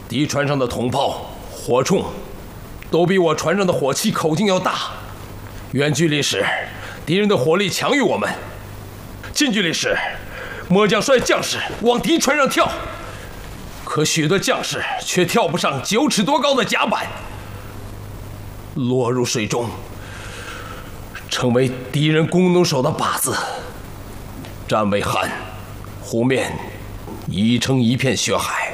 敌船上的铜炮、火铳都比我船上的火器口径要大。远距离时，敌人的火力强于我们；近距离时，末将率将士往敌船上跳，可许多将士却跳不上9尺多高的甲板，落入水中，成为敌人弓弩手的靶子。战未寒，湖面已成一片血海。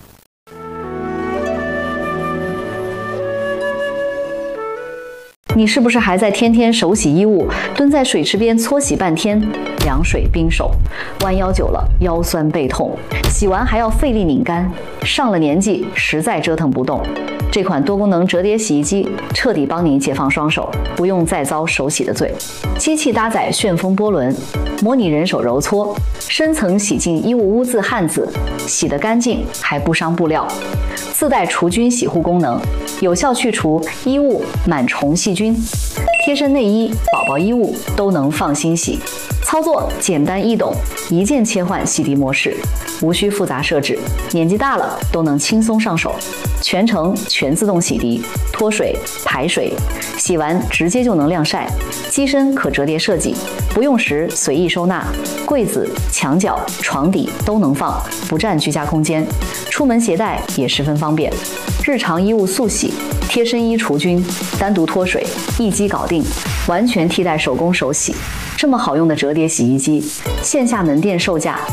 你是不是还在天天手洗衣物，蹲在水池边搓洗半天，凉水冰手，弯腰久了腰酸背痛，洗完还要费力拧干，上了年纪实在折腾不动。这款多功能折叠洗衣机彻底帮你解放双手，不用再遭手洗的罪。机器搭载旋风波轮，模拟人手揉搓，深层洗净衣物污渍汗渍，洗得干净还不伤布料。自带除菌洗护功能，有效去除衣物螨虫细菌。贴身内衣、宝宝衣物都能放心洗。操作简单易懂，一键切换洗涤模式，无需复杂设置，年纪大了都能轻松上手。全程全自动洗涤、脱水、排水，洗完直接就能晾晒。机身可折叠设计，不用时随意收纳，柜子、墙角、床底都能放，不占居家空间。出门携带也十分方便。日常衣物速洗，贴身衣除菌，单独脱水，一机搞定，完全替代手工手洗。这么好用的折叠洗衣机，线下门店售价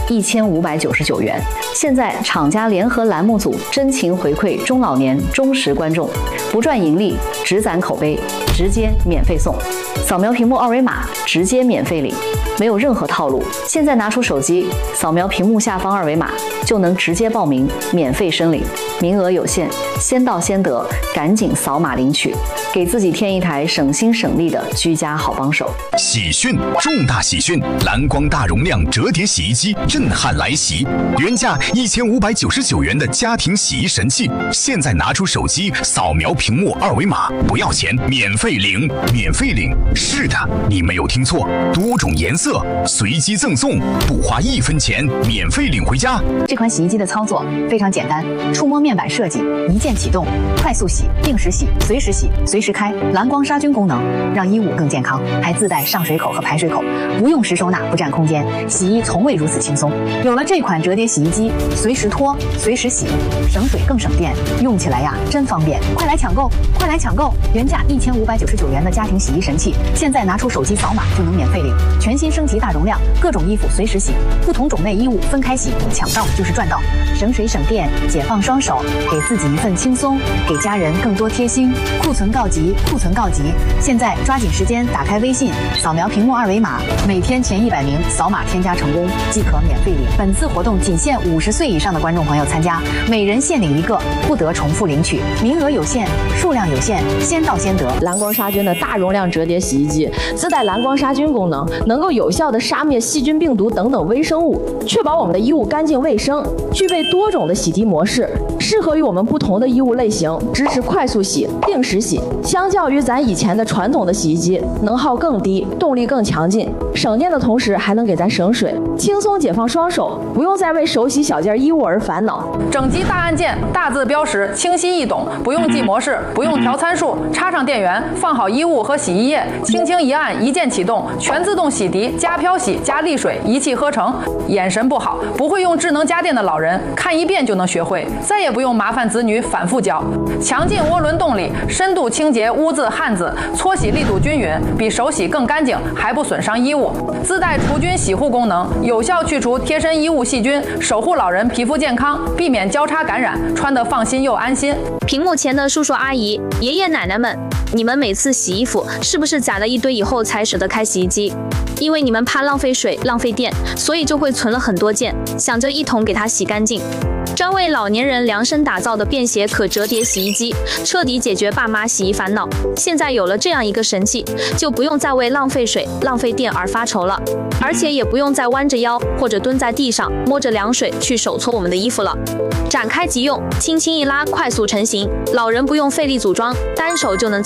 1599元。现在厂家联合栏目组真情回馈中老年忠实观众，不赚盈利，只攒口碑，直接免费送。扫描屏幕二维码，直接免费领，没有任何套路。现在拿出手机，扫描屏幕下方二维码，就能直接报名，免费申领。名额有限，先到先得，赶紧扫码领取，给自己添一台省心省力的居家好帮手。 喜讯，重大喜讯！蓝光大容量折叠洗衣机震撼来袭，原价1599元的家庭洗衣神器，现在拿出手机扫描屏幕二维码，不要钱，免费领，免费领！是的，你没有听错，多种颜色随机赠送，不花1分钱，免费领回家。 这款洗衣机的操作非常简单，触摸面板设计，一键启动，快速洗、定时洗、随时洗、随时开，蓝光杀菌功能，让衣物更健康，还自带上水口和排水口，不用时收纳，不占空间，洗衣从未如此轻松。有了这款折叠洗衣机，随时脱，随时洗，省水更省电，用起来呀真方便！快来抢购，快来抢购！原价1599元的家庭洗衣神器，现在拿出手机扫码就能免费领，全新升级大容量，各种衣服随时洗，不同种类衣物分开洗，抢到就是赚到，省水省电，解放双手，给自己一份轻松，给家人更多贴心。库存告急，库存告急！现在抓紧时间打开微信，扫描屏幕二维码，每天前100名扫码添加成功即可免费领。本次活动仅限50岁以上的观众朋友参加，每人限领1个，不得重复领取，名额有限，数量有限，先到先得。 蓝光杀菌的大容量折叠洗衣机自带蓝光杀菌功能，能够有效的杀灭细菌、病毒等等微生物，确保我们的衣物干净卫生。具备多种的洗涤模式，适合于我们不同的衣物类型，支持快速洗、定时洗。相较于咱以前的传统的洗衣机，能耗更低，动力更强劲，省电的同时还能给咱省水，轻松解放双手，不用再为手洗小件衣物而烦恼。 整机大按键，大字标识，清晰易懂，不用记模式，不用调参数，插上电源，放好衣物和洗衣液，轻轻一按，一键启动，全自动洗涤加漂洗加沥水，一气呵成。眼神不好，不会用智能家电的老人，看一遍就能学会，再也不用麻烦子女反复教。强劲涡轮动力，深度清洁污渍汗渍，搓洗力度均匀，比手洗更干净，还不损伤衣物。自带除菌洗护功能，有效去除贴身衣物细菌，守护老人皮肤健康，避免交叉感染，穿得放心又安心。 屏幕前的叔叔阿姨、爷爷奶奶们，你们每次洗衣服是不是攒了一堆以后才舍得开洗衣机？因为你们怕浪费水、浪费电，所以就会存了很多件，想着一桶给它洗干净。专为老年人量身打造的便携可折叠洗衣机，彻底解决爸妈洗衣烦恼。现在有了这样一个神器，就不用再为浪费水、浪费电而发愁了，而且也不用再弯着腰或者蹲在地上摸着凉水去手搓我们的衣服了。展开即用，轻轻一拉，快速成型。老人不用费力组装，单手就能操作，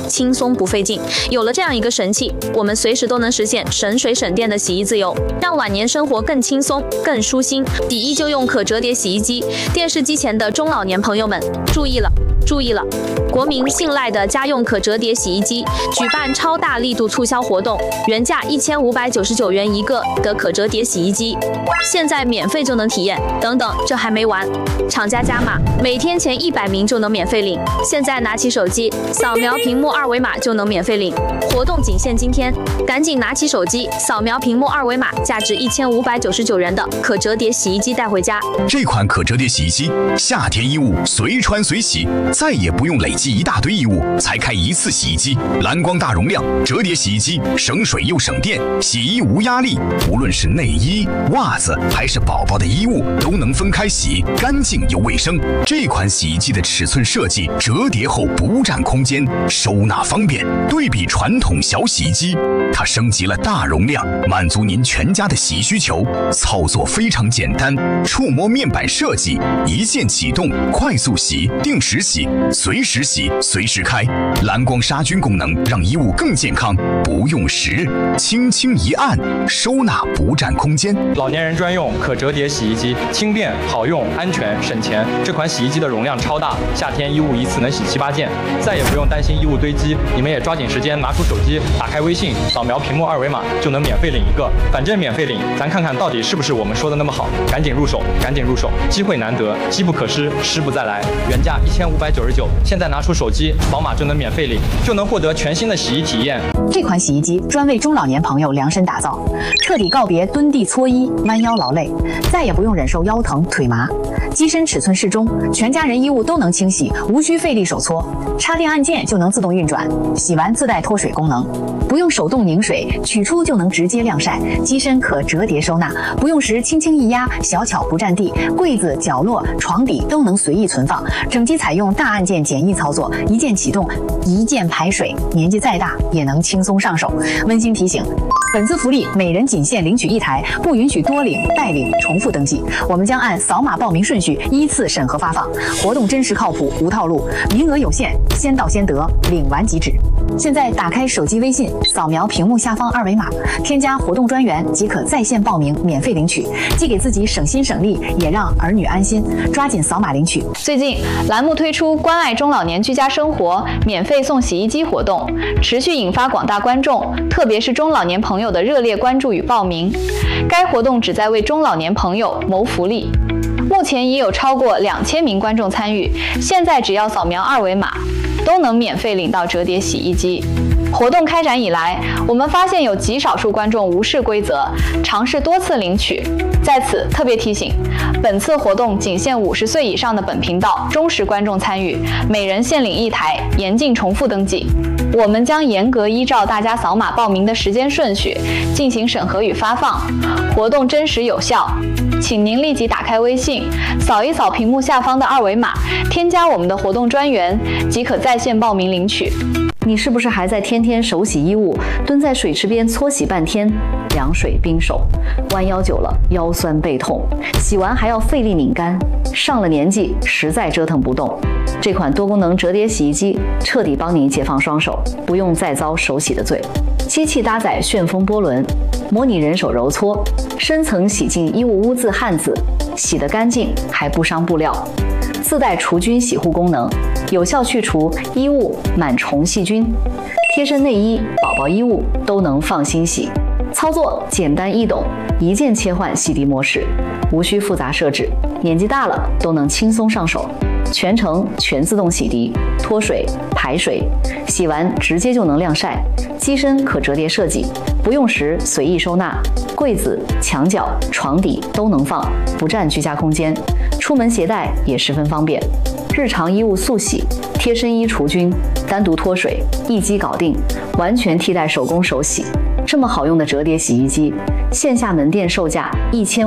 轻松不费劲。有了这样一个神器，我们随时都能实现省水省电的洗衣自由，让晚年生活更轻松、更舒心。洗衣就用可折叠洗衣机，电视机前的中老年朋友们注意了！注意了！国民信赖的家用可折叠洗衣机举办超大力度促销活动，原价1599元一个的可折叠洗衣机，现在免费就能体验。等等，这还没完，厂家加码，每天前100名就能免费领。现在拿起手机，扫描屏幕2维码就能免费领。活动仅限今天，赶紧拿起手机，扫描屏幕2维码，价值1599元的可折叠洗衣机带回家。 这款可折叠洗衣机，夏天衣物随穿随洗。再也不用累积一大堆衣物才开一次洗衣机，蓝光大容量折叠洗衣机，省水又省电，洗衣无压力。无论是内衣、袜子还是宝宝的衣物，都能分开洗，干净又卫生。这款洗衣机的尺寸设计，折叠后不占空间，收纳方便。对比传统小洗衣机，它升级了大容量，满足您全家的洗衣需求。操作非常简单，触摸面板设计，一键启动，快速洗，定时洗，随时洗，随时开。蓝光杀菌功能让衣物更健康，不用时，轻轻一按，收纳不占空间。 老年人专用可折叠洗衣机，轻便好用，安全省钱。这款洗衣机的容量超大，夏天衣物一次能洗7、8件，再也不用担心衣物堆积。你们也抓紧时间拿出手机，打开微信，扫描屏幕2维码就能免费领一个，反正免费领，咱看看到底是不是我们说的那么好。赶紧入手，赶紧入手，机会难得，机不可失，失不再来。原价1599，现在拿出手机扫码就能免费领，就能获得全新的洗衣体验。 这款洗衣机专为中老年朋友量身打造，彻底告别蹲地搓衣、弯腰劳累，再也不用忍受腰疼腿麻。机身尺寸适中，全家人衣物都能清洗，无需费力手搓，插电按键就能自动运转，洗完自带脱水功能，不用手动拧水，取出就能直接晾晒。机身可折叠收纳，不用时轻轻一压，小巧不占地，柜子、角落、床底都能随意存放。整机采用大按键简易操作，一键启动，一键排水，年纪再大也能轻松上手。温馨提醒，本次福利每人仅限领取1台，不允许多领、代领、重复登记。我们将按扫码报名顺序依次审核发放，活动真实靠谱，无套路，名额有限，先到先得，领完即止。现在打开手机微信，扫描屏幕下方2维码，添加活动专员即可在线报名，免费领取，既给自己省心省力，也让儿女安心。抓紧扫码领取。 最近，栏目推出关爱中老年居家生活免费送洗衣机活动，持续引发广大观众，特别是中老年朋友的热烈关注与报名。该活动旨在为中老年朋友谋福利。目前已有超过2000名观众参与，现在只要扫描2维码，都能免费领到折叠洗衣机。活动开展以来，我们发现有极少数观众无视规则，尝试多次领取。在此特别提醒，本次活动仅限50岁以上的本频道忠实观众参与，每人限领1台，严禁重复登记。我们将严格依照大家扫码报名的时间顺序进行审核与发放，活动真实有效。请您立即打开微信，扫一扫屏幕下方的2维码，添加我们的活动专员，即可在线报名领取。你是不是还在天天手洗衣物，蹲在水池边搓洗半天，凉水冰手，弯腰久了腰酸背痛，洗完还要费力拧干，上了年纪实在折腾不动？这款多功能折叠洗衣机彻底帮你解放双手，不用再遭手洗的罪。机器搭载旋风波轮，模拟人手揉搓，深层洗净衣物污渍汗渍，洗得干净还不伤布料。自带除菌洗护功能，有效去除衣物螨虫细菌，贴身内衣、宝宝衣物都能放心洗。操作简单易懂，一键切换洗涤模式，无需复杂设置，年纪大了都能轻松上手。全程全自动洗涤、脱水、排水，洗完直接就能晾晒。机身可折叠设计，不用时随意收纳，柜子、墙角、床底都能放，不占居家空间。出门携带也十分方便。日常衣物速洗、贴身衣除菌、单独脱水，一机搞定，完全替代手工手洗。这么好用的折叠洗衣机，线下门店售价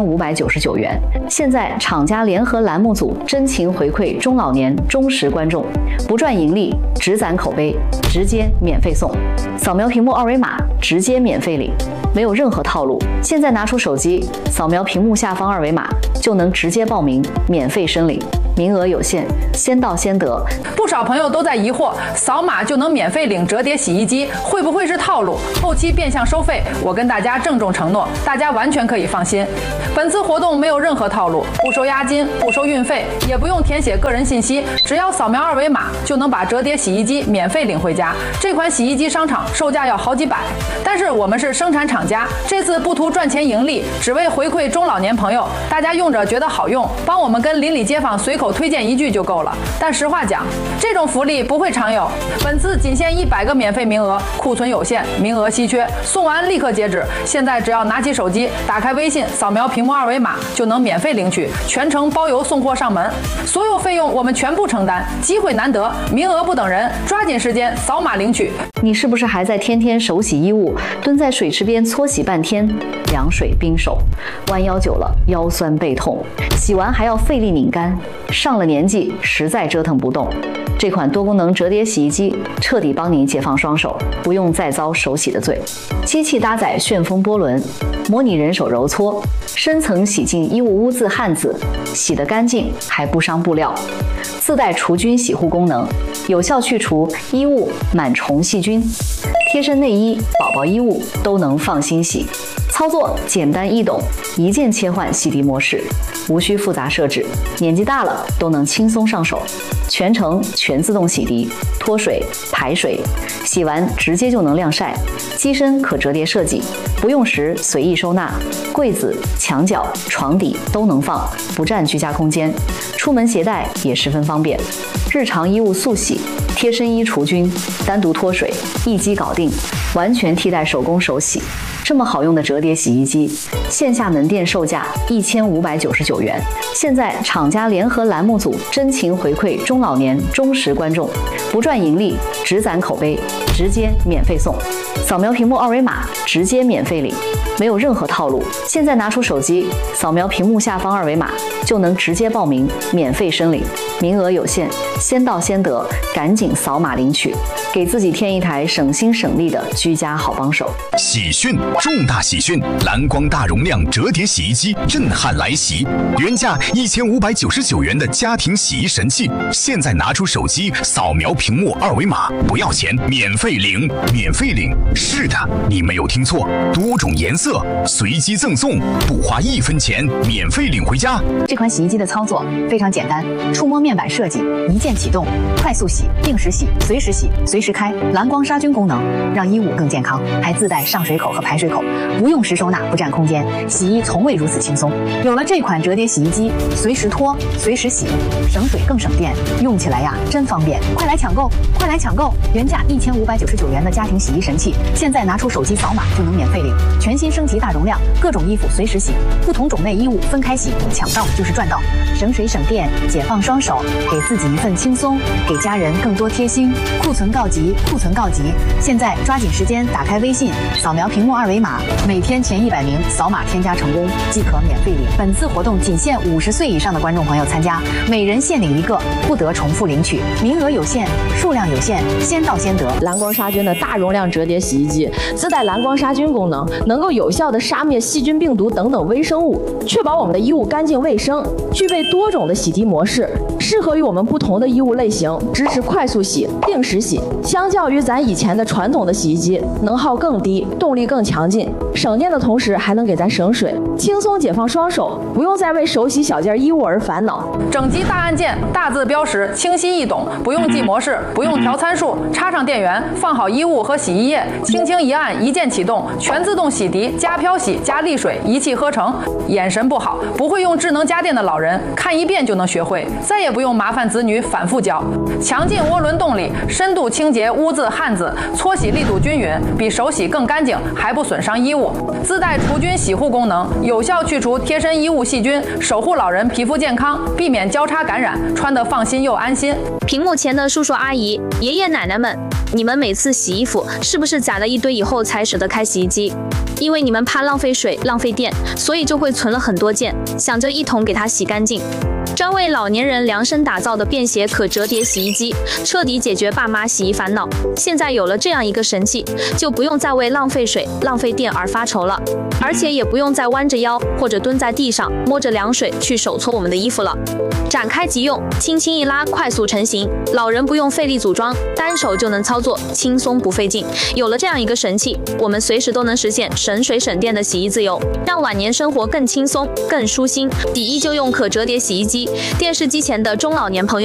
1599元。现在厂家联合栏目组真情回馈中老年忠实观众，不赚盈利，只攒口碑，直接免费送。扫描屏幕2维码，直接免费领，没有任何套路。现在拿出手机，扫描屏幕下方2维码，就能直接报名，免费申领。 名额有限，先到先得。 不少朋友都在疑惑，扫码就能免费领折叠洗衣机，会不会是套路？后期变相收费？我跟大家郑重承诺，大家完全可以放心。本次活动没有任何套路，不收押金，不收运费，也不用填写个人信息，只要扫描二维码就能把折叠洗衣机免费领回家。这款洗衣机商场售价要好几百，但是我们是生产厂家，这次不图赚钱盈利，只为回馈中老年朋友，大家用着觉得好用，帮我们跟邻里街坊随口推荐一句就够了。但实话讲，这种福利不会常有，本次仅限100个免费名额，库存有限，名额稀缺，送完立刻截止。现在只要拿起手机，打开微信，扫描屏幕二维码就能免费领取，全程包邮送货上门，所有费用我们全部承担。机会难得，名额不等人，抓紧时间扫码领取。 你是不是还在天天手洗衣物，蹲在水池边搓洗半天，凉水冰手，弯腰久了腰酸背痛，洗完还要费力拧干，上了年纪实在折腾不动？这款多功能折叠洗衣机彻底帮你解放双手，不用再遭手洗的罪。机器搭载旋风波轮，模拟人手揉搓，深层洗净衣物污渍汗渍，洗得干净还不伤布料。自带除菌洗护功能，有效去除衣物螨虫细菌，贴身内衣、宝宝衣物都能放心洗。操作简单易懂，一键切换洗涤模式，无需复杂设置，年纪大了都能轻松上手。全程全自动洗涤，脱水、排水，洗完直接就能晾晒。机身可折叠设计，不用时随意收纳，柜子、墙角、床底都能放，不占居家空间。出门携带也十分方便。日常衣物速洗，贴身衣除菌，单独脱水，一机搞定，完全替代手工手洗。这么好用的折叠洗衣机，线下门店售价1599元。现在厂家联合栏目组真情回馈中老年忠实观众，不赚盈利，只攒口碑，直接免费送。扫描屏幕二维码，直接免费领，没有任何套路。现在拿出手机，扫描屏幕下方二维码，就能直接报名，免费申领。名额有限，先到先得，赶紧扫码领取，给自己添一台省心省力的居家好帮手。 喜讯，重大喜讯！蓝光大容量折叠洗衣机震撼来袭，原价1599元的家庭洗衣神器，现在拿出手机扫描屏幕二维码，不要钱，免费领，免费领！是的，你没有听错，多种颜色随机赠送，不花1分钱，免费领回家。 这款洗衣机的操作非常简单，触摸面板设计，一键启动，快速洗，定时洗，随时洗，随时开，蓝光杀菌功能，让衣物更健康，还自带上水口和排水口，不用时收纳，不占空间，洗衣从未如此轻松。有了这款折叠洗衣机，随时脱，随时洗，省水更省电，用起来呀真方便！快来抢购，快来抢购！原价1599元的家庭洗衣神器，现在拿出手机扫码就能免费领，全新升级大容量，各种衣服随时洗，不同种类衣物分开洗，抢到就是赚到，省水省电，解放双手，给自己一份轻松，给家人更多贴心。库存告急，库存告急！现在抓紧时间打开微信，扫描屏幕二维码，每天前100名扫码添加成功即可免费领。本次活动仅限50岁以上的观众朋友参加，每人限领1个，不得重复领取，名额有限，数量有限，先到先得。 蓝光杀菌的大容量折叠洗衣机自带蓝光杀菌功能，能够有效的杀灭细菌、病毒等等微生物，确保我们的衣物干净卫生。具备多种的洗涤模式，适合于我们不同的衣物类型，支持快速洗、定时洗。相较于咱以前的传统的洗衣机，能耗更低，动力更强劲，省电的同时还能给咱省水，轻松解放双手，不用再为手洗小件衣物而烦恼。 整机大按键，大字标识，清晰易懂，不用记模式，不用调参数，插上电源，放好衣物和洗衣液，轻轻一按，一键启动，全自动洗涤加漂洗加沥水，一气呵成。眼神不好，不会用智能家电的老人，看一遍就能学会，再也不用麻烦子女反复教。强劲涡轮动力，深度清洁污渍汗渍，搓洗力度均匀，比手洗更干净，还不损伤衣物。自带除菌洗护功能，有效去除贴身衣物细菌，守护老人皮肤健康，避免交叉感染，穿得放心又安心。 屏幕前的叔叔阿姨、爷爷奶奶们，你们每次洗衣服是不是攒了一堆以后才舍得开洗衣机？因为你们怕浪费水、浪费电，所以就会存了很多件，想着一桶给它洗干净。 专为老年人量身打造的便携可折叠洗衣机，彻底解决爸妈洗衣烦恼。现在有了这样一个神器，就不用再为浪费水、浪费电而发愁了，而且也不用再弯着腰或者蹲在地上摸着凉水去手搓我们的衣服了。展开即用，轻轻一拉，快速成型，老人不用费力组装，单手就能操作，轻松不费劲。有了这样一个神器，我们随时都能实现省水省电的洗衣自由，让晚年生活更轻松、更舒心。第一就用可折叠洗衣机，电视机前的中老年朋友